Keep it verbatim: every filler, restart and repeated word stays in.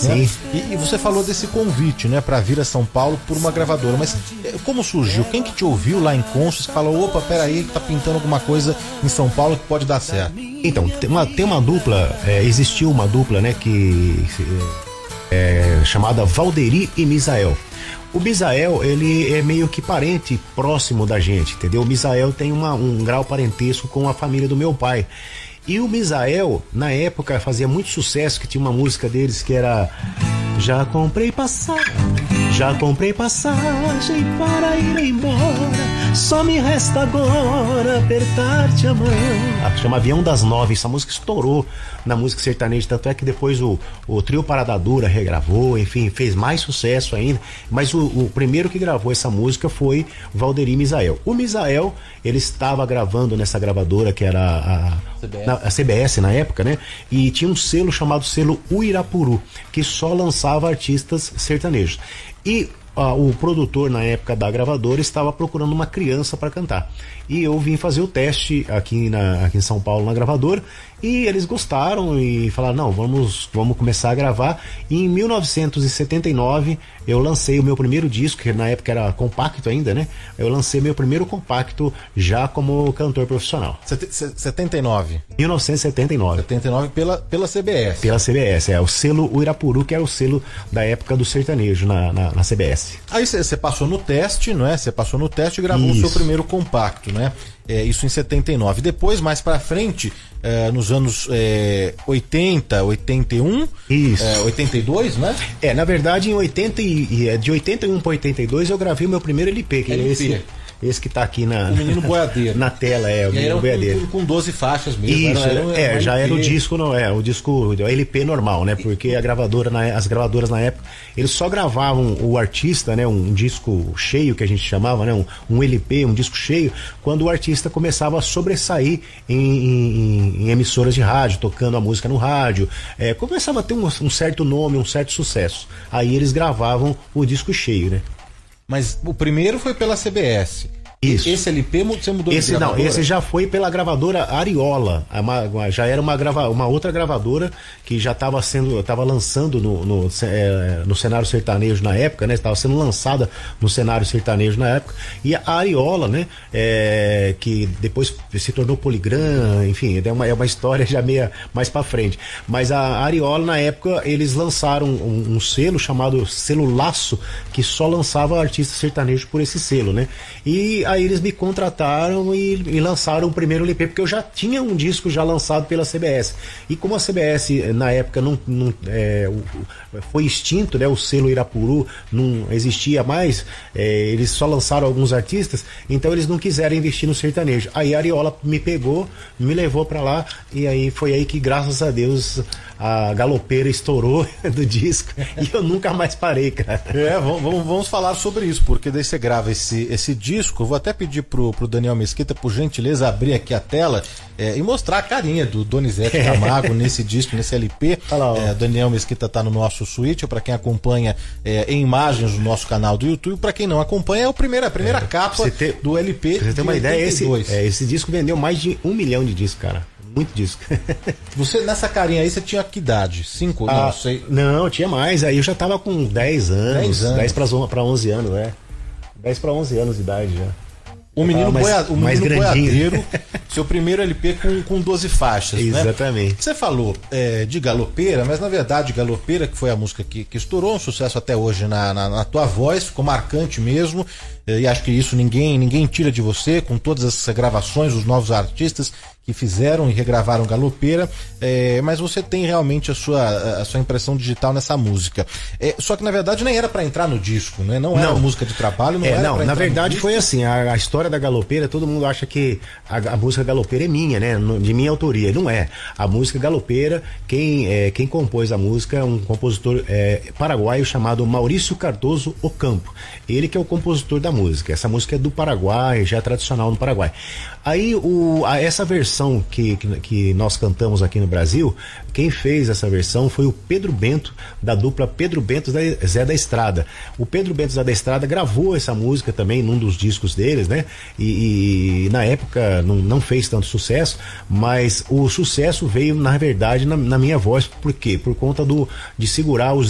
Sim. Né? E, e você falou desse convite, né, para vir a São Paulo por uma gravadora, mas como surgiu? Quem que te ouviu lá em Conchas e falou, opa, peraí, que tá pintando alguma coisa em São Paulo que pode dar certo? Então, tem uma, tem uma dupla, é, existiu uma dupla, né, que é, chamada Valderi e Misael. O Misael, ele é meio que parente próximo da gente, entendeu? O Misael tem uma, um grau parentesco com a família do meu pai. E o Misael, na época, fazia muito sucesso, que tinha uma música deles que era... Já comprei passagem, já comprei passagem para ir embora, só me resta agora apertar-te a mão. Ah, chama Avião das Nove. Essa música estourou na música sertaneja, tanto é que depois o, o Trio Parada Dura regravou, enfim, fez mais sucesso ainda. Mas o, o primeiro que gravou essa música foi o Valderi Misael. O Misael, ele estava gravando nessa gravadora que era a, C B S. Na, a C B S na época, né? E tinha um selo chamado selo Uirapuru, que só lançava artistas sertanejos. E uh, o produtor na época da gravadora estava procurando uma criança para cantar. E eu vim fazer o teste aqui, na, aqui em São Paulo na gravadora, e eles gostaram e falaram, não, vamos, vamos começar a gravar. E em mil novecentos e setenta e nove eu lancei o meu primeiro disco, que na época era compacto ainda, né? Eu lancei meu primeiro compacto já como cantor profissional. setenta e nove? mil novecentos e setenta e nove. setenta e nove pela, pela C B S. Pela C B S, é. O selo Uirapuru, que era o selo da época do sertanejo na, na, na C B S. Aí você passou no teste, não é? Você passou no teste e gravou Isso. o seu primeiro compacto, né? É, isso em setenta e nove. Depois, mais pra frente, é, nos anos é, oitenta, oitenta e um, Isso. É, oitenta e dois, né? É, na verdade, em oitenta e, de oitenta e um para oitenta e dois eu gravei o meu primeiro L P, que L P. é esse, esse que tá aqui na, O Menino Boiadeiro. na tela, é, o E Menino era Boiadeiro. com, com doze faixas mesmo. Isso, era, era, é, era já L P. era o disco, não é, o disco, o L P normal, né? Porque a gravadora, na, as gravadoras na época, eles só gravavam o artista, né? Um disco cheio que a gente chamava, né? Um, um L P, um disco cheio, quando o artista começava a sobressair em, em, em emissoras de rádio, tocando a música no rádio, é, começava a ter um, um certo nome, um certo sucesso. Aí eles gravavam o disco cheio, né? Mas o primeiro foi pela C B S. Isso. Esse L P você mudou esse de não, gravadora? esse já foi pela gravadora Ariola, uma, uma, já era uma, grava, uma outra gravadora que já estava sendo, estava lançando no, no, é, no cenário sertanejo na época, né? Estava sendo lançada no cenário sertanejo na época. E a Ariola, né? É, que depois se tornou Poligram, enfim, é uma, é uma história já meio mais para frente. Mas a Ariola na época eles lançaram um, um selo chamado selo Laço, que só lançava artistas sertanejos por esse selo, né? E aí eles me contrataram e, e lançaram o primeiro L P, porque eu já tinha um disco já lançado pela C B S. E como a C B S na época não, não é, foi extinto, né, o selo Irapuru não existia mais, é, eles só lançaram alguns artistas, então eles não quiseram investir no sertanejo. Aí a Ariola me pegou, me levou pra lá, e aí foi aí que, graças a Deus, a galopeira estourou do disco e eu nunca mais parei, cara. É, vamos, vamos falar sobre isso, porque daí você grava esse, esse disco. Eu vou até pedir pro, pro Daniel Mesquita, por gentileza, abrir aqui a tela é, e mostrar a carinha do Donizete Camargo nesse disco, nesse L P. É, Daniel Mesquita tá no nosso suíte, para quem acompanha é, em imagens do nosso canal do YouTube. Para quem não acompanha, é a primeira, a primeira é, capa ter, do L P. Pra você ter uma ideia, esse, é, esse disco vendeu mais de um milhão de discos, cara. Muito disco. Você, nessa carinha aí, você tinha que idade? Cinco? Ah, não, sei. Não, tinha mais. Aí eu já tava com dez anos. dez anos. dez para onze anos, né? dez para onze anos de idade já. O Menino, mais, boia, o mais menino Boiadeiro, seu primeiro L P com, com doze faixas. Exatamente. Né? Você falou é, de Galopeira, mas na verdade Galopeira, que foi a música que, que estourou, um sucesso até hoje na, na, na tua voz, ficou marcante mesmo, e acho que isso ninguém, ninguém tira de você, com todas essas gravações, os novos artistas que fizeram e regravaram Galopeira, é, mas você tem realmente a sua, a sua impressão digital nessa música. É, só que na verdade nem era para entrar no disco, né? Não era não. música de trabalho, não é, era não, pra na entrar verdade foi assim, a, a história da Galopeira, todo mundo acha que a, a música Galopeira é minha, né? De minha autoria, não é. A música Galopeira, quem, é, quem compôs a música é um compositor é, paraguaio chamado Maurício Cardoso Ocampo. Ele que é o compositor da música. Essa música é do Paraguai, já é tradicional no Paraguai. Aí o, a, essa versão que, que, que nós cantamos aqui no Brasil, quem fez essa versão foi o Pedro Bento, da dupla Pedro Bento Zé da Estrada. O Pedro Bento Zé da Estrada gravou essa música também num dos discos deles, né? E, e na época não, não fez tanto sucesso, mas o sucesso veio, na verdade, na, na minha voz. Por quê? Por conta do, de segurar os